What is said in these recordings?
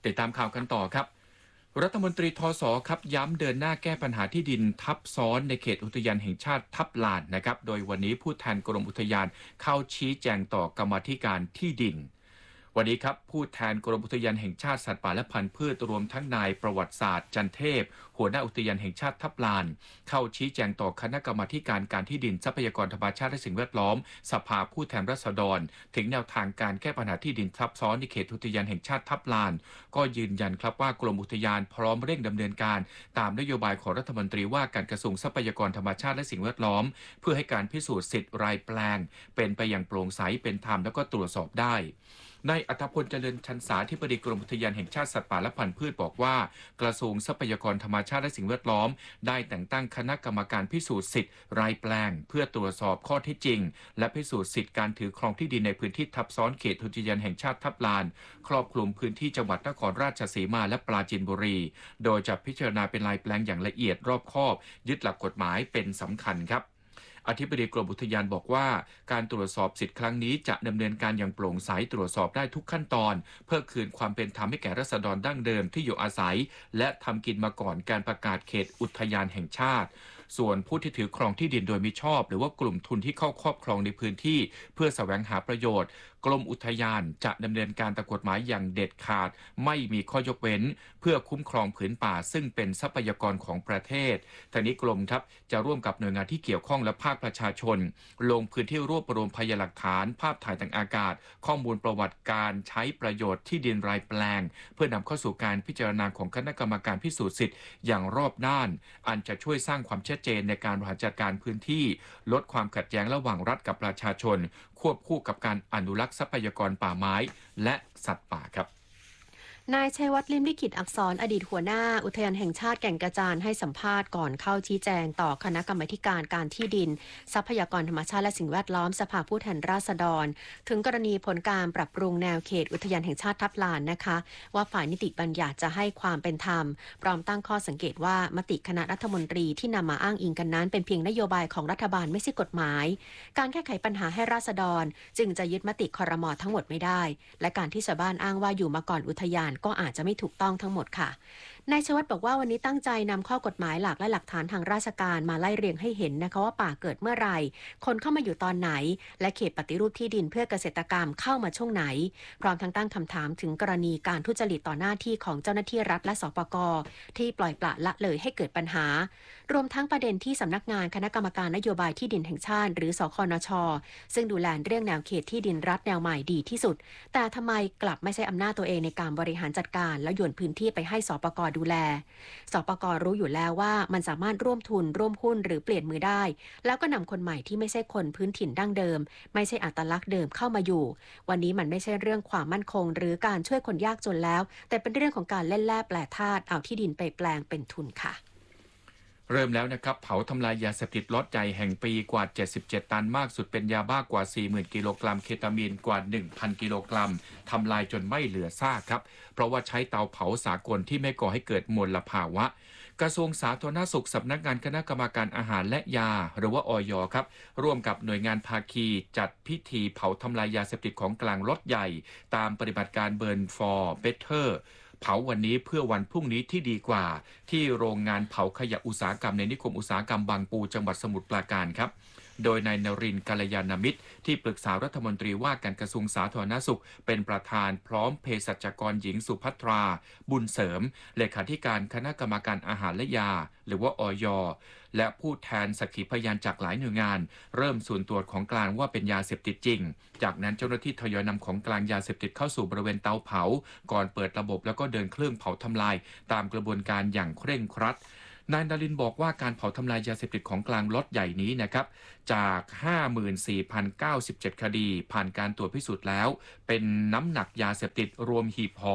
ติดตามข่าวกันต่อครับรัฐมนตรีทศครับย้ำเดินหน้าแก้ปัญหาที่ดินทับซ้อนในเขตอุทยานแห่งชาติทับลานนะครับโดยวันนี้ผู้แทนกรมอุทยานเข้าชี้แจงต่อกรรมาธิการที่ดินวันนี้ครับผู้แทนกรมอุทยานแห่งชาติสัตว์ป่าและพันธุ์พืชรวมทั้งนายประวัติศาสตร์จันเทพหัวหน้าอุทยานแห่งชาติทับลานเข้าชี้แจงต่อคณะกรรมาการการที่ดินทรัพยากรธรรมชาติและสิ่งแวดล้อมสภาผู้แทนราษฎรถึงแนวทางการแก้ปัญหาที่ดินทับซ้อนในเขตอุทยานแห่งชาติทับลานก็ยืนยันครับว่ากรมอุทยานพร้อมเร่งดำเนินการตามนโยบายของรัฐมนตรีว่าการกระทรวงทรัพยากรธรรมชาติและสิ่งแวดล้อมเพื่อให้การพิสูจน์สิทธิ์รายแปลงเป็นไปอย่างโปร่งใสเป็นธรรมแล้วก็ตรวจสอบได้นายอัธพลเจริญชันษาธิบดีกรมอุทยานแห่งชาติสัตว์ป่าและพันธุ์พืชบอกว่ากระทรวงทรัพยากรธรรมชาติและสิ่งแวดล้อมได้แต่งตั้งคณะกรรมการพิสูจน์สิทธิ์รายแปลงเพื่อตรวจสอบข้อเท็จจริงและพิสูจน์สิทธิ์การถือครองที่ดินในพื้นที่ทับซ้อนเขตอุทยานแห่งชาติทับลานครอบคลุมพื้นที่จังหวัดนครราชสีมาและปราจีนบุรีโดยจะพิจารณาเป็นรายแปลงอย่างละเอียดรอบคอบยึดหลักกฎหมายเป็นสำคัญครับอธิบดีกรมอุทยานบอกว่าการตรวจสอบสิทธิ์ครั้งนี้จะดำเนินการอย่างโปร่งใสตรวจสอบได้ทุกขั้นตอนเพื่อคืนความเป็นธรรมให้แก่ราษฎรดั้งเดิมที่อยู่อาศัยและทำกินมาก่อนการประกาศเขตอุทยานแห่งชาติส่วนผู้ที่ถือครองที่ดินโดยมิชอบหรือว่ากลุ่มทุนที่เข้าครอบครองในพื้นที่เพื่อแสวงหาประโยชน์กรมอุทยานจะดำเนินการตามกฎหมายอย่างเด็ดขาดไม่มีข้อยกเว้นเพื่อคุ้มครองผืนป่าซึ่งเป็นทรัพยากรของประเทศทางนี้กรมครับจะร่วมกับหน่วยงานที่เกี่ยวข้องและภาคประชาชนลงพื้นที่รวบรวมพยานหลักฐานภาพถ่ายทางอากาศข้อมูลประวัติการใช้ประโยชน์ที่ดินรายแปลงเพื่อนำเข้าสู่การพิจารณาของคณะกรรมการพิสูจน์สิทธิ์อย่างรอบด้านอันจะช่วยสร้างความชัดเจนในการบริหารจัดการพื้นที่ลดความขัดแย้งระหว่างรัฐกับประชาชนควบคู่กับการอนุรักษ์ทรัพยากรป่าไม้และสัตว์ป่าครับนายชัยวัฒน์ ลิ้มลิขิตอักษรอดีตหัวหน้าอุทยานแห่งชาติแก่งกระจานให้สัมภาษณ์ก่อนเข้าชี้แจงต่อคณะกรรมาการการที่ดินทรัพยากรธรรมชาติและสิ่งแวดล้อมสภาผู้แทนราษฎรถึงกรณีผลการปรับปรุงแนวเขตอุทยานแห่งชาติทับลานนะคะว่าฝ่ายนิติบัญญัติจะให้ความเป็นธรรมพร้อมตั้งข้อสังเกตว่ามติคณะรัฐมนตรีที่นำมาอ้างอิงกันนั้นเป็นเพียงนโยบายของรัฐบาลไม่ใช่กฎหมายการแก้ไขปัญหาให้ราษฎรจึงจะยึดมติครม.ทั้งหมดไม่ได้และการที่ชาวบ้านอ้างว่าอยู่มาก่อนอุทยานก็อาจจะไม่ถูกต้องทั้งหมดค่ะนายชวัฒน์บอกว่าวันนี้ตั้งใจนำข้อกฎหมายหลักและหลักฐานทางราชการมาไล่เรียงให้เห็นนะคะว่าป่าเกิดเมื่อไหร่คนเข้ามาอยู่ตอนไหนและเขตปฏิรูปที่ดินเพื่อเกษตรกรรมเข้ามาช่วงไหนพร้อมทั้งตั้งคำถามถึงกรณีการทุจริตต่อหน้าที่ของเจ้าหน้าที่รัฐและสปก.ที่ปล่อยปละละเลยให้เกิดปัญหารวมทั้งประเด็นที่สำนักงานคณะกรรมการนโยบายที่ดินแห่งชาติหรือสคนช.ซึ่งดูแลเรื่องแนวเขตที่ดินรัฐแนวใหม่ดีที่สุดแต่ทำไมกลับไม่ใช่อำนาจตัวเองในการบริหารจัดการแล้วโยนพื้นที่ไปให้สปก.ดูแลสปก.รู้อยู่แล้วว่ามันสามารถร่วมทุนร่วมหุ้นหรือเปลี่ยนมือได้แล้วก็นำคนใหม่ที่ไม่ใช่คนพื้นถิ่นดั้งเดิมไม่ใช่อัตลักษณ์เดิมเข้ามาอยู่วันนี้มันไม่ใช่เรื่องความมั่นคงหรือการช่วยคนยากจนแล้วแต่เป็นเรื่องของการเล่นแร่แปรธาตุเอาที่ดินไปแปลงเป็นทุนค่ะเริ่มแล้วนะครับเผาทำลายยาเสพติดล็อตใหญ่แห่งปีกว่า77ตันมากสุดเป็นยาบ้ากว่า 40,000 กิโลกรัมเคตามีนกว่า 1,000 กิโลกรัมทำลายจนไม่เหลือซากครับเพราะว่าใช้เตาเผาสากลที่ไม่ก่อให้เกิดมลภาวะกระทรวงสาธารณสุขสำนักงานคณะกรรมการอาหารและยาหรือว่าอย.ครับร่วมกับหน่วยงานภาคีจัดพิธีเผาทำลายยาเสพติดของกลางล็อตใหญ่ตามปฏิบัติการเบิร์น for Betterเผาวันนี้เพื่อวันพรุ่งนี้ที่ดีกว่าที่โรงงานเผาขยะอุตสาหกรรมในนิคมอุตสาหกรรมบางปูจังหวัดสมุทรปราการครับโดยนายนรินทร์กัลยาณมิตรที่ปรึกษารัฐมนตรีว่าการกระทรวงสาธารณสุขเป็นประธานพร้อมเภสัชกรหญิงสุภัทราบุญเสริมเลขาธิการคณะกรรมการอาหารและยาหรือว่าอย.และผู้แทนสักขีพยานจากหลายหน่วยงานเริ่มสุ่มตรวจของกลางว่าเป็นยาเสพติดจริงจากนั้นเจ้าหน้าที่ทยอยนำของกลางยาเสพติดเข้าสู่บริเวณเตาเผาก่อนเปิดระบบแล้วก็เดินเครื่องเผาทำลายตามกระบวนการอย่างเคร่งครัดนายนรินทร์บอกว่าการเผาทำลายยาเสพติดของกลางล็อตใหญ่นี้นะครับจาก 54,097 คดีผ่านการตรวจพิสูจน์แล้วเป็นน้ำหนักยาเสพติดรวมหีบห่อ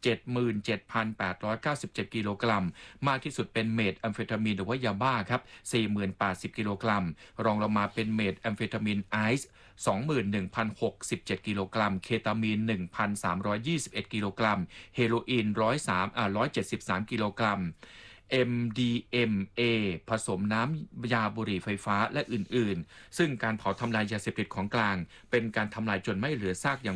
77,897 กิโลกรัมมากที่สุดเป็นเมทแอมเฟตามีนหรือว่ายาบ้าครับ 40,080 กิโลกรัมรองลงมาเป็นเมทแอมเฟตามีนไอซ์ 21,067 กิโลกรัมเคตามีน 1,321 กิโลกรัมเฮโรอีน173 กิโลกรัมMDMA ผสมน้ำยาบุหรี่ไฟฟ้าและอื่นๆซึ่งการเผาทำลายยาเสพติดของกลางเป็นการทำลายจนไม่เหลือซากอย่าง